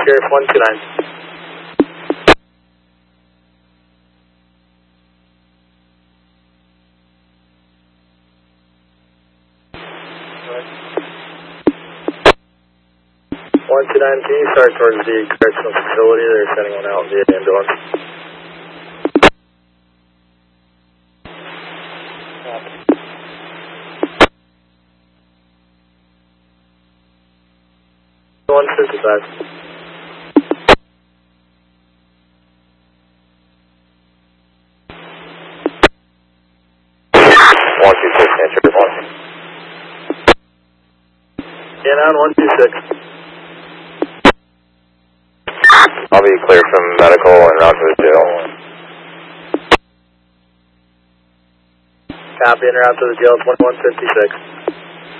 Sheriff 129. Can you start towards the correctional facility? They're sending one out via ambulance. Yeah. 155. 126, answer 1. Yeah, now 126. I'll be cleared from medical and route to the jail. Copy, and route to the jail, 2156.